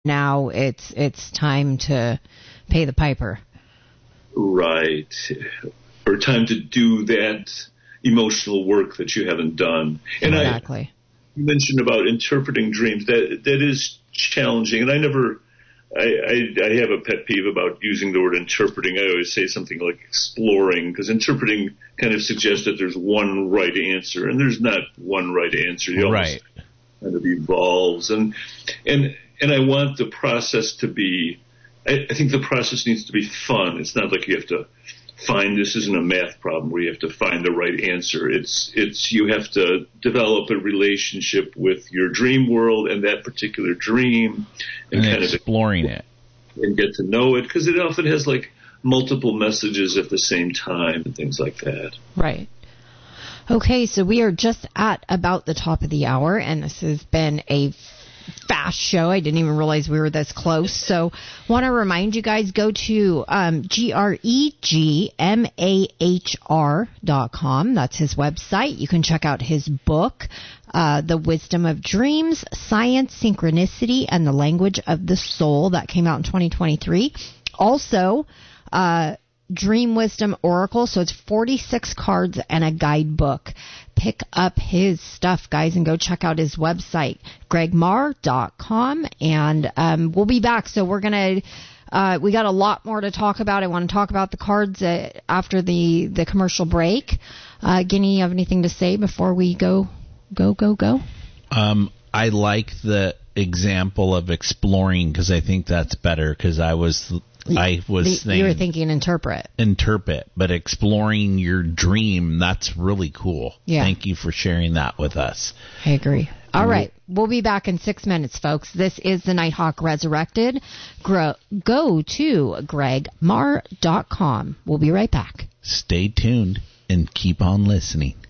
now it's time to pay the piper. Right. Or time to do that emotional work that you haven't done. And exactly. You mentioned about interpreting dreams. That is challenging. And I have a pet peeve about using the word interpreting. I always say something like exploring, because interpreting kind of suggests that there's one right answer, and there's not one right answer. You almost kind of evolves. And I want the process to be, I think the process needs to be fun. It's not like you have to this isn't a math problem where you have to find the right answer. It's you have to develop a relationship with your dream world and that particular dream, and kind exploring it and get to know it, because it often has like multiple messages at the same time and things like that. Right. Okay, so we are just at about the top of the hour, and this has been a fast show. I didn't even realize we were this close. So want to remind you guys, go to GregMahr.com. That's his website. You can check out his book, The Wisdom of Dreams, Science, Synchronicity, and the Language of the Soul. That came out in 2023. Also, Dream Wisdom Oracle. So it's 46 cards and a guidebook. Pick up his stuff, guys, and go check out his website, GregMahr.com. And we'll be back. So we're going to, we got a lot more to talk about. I want to talk about the cards after the commercial break. Guinea, you have anything to say before we go? I like the example of exploring, because I think that's better, because I was saying, you were thinking interpret, but exploring your dream, that's really cool. Yeah. Thank you for sharing that with us. I agree. All right. We'll be back in 6 minutes, folks. This is the Nighthawk Resurrected. Go to GregMahr.com. We'll be right back. Stay tuned and keep on listening.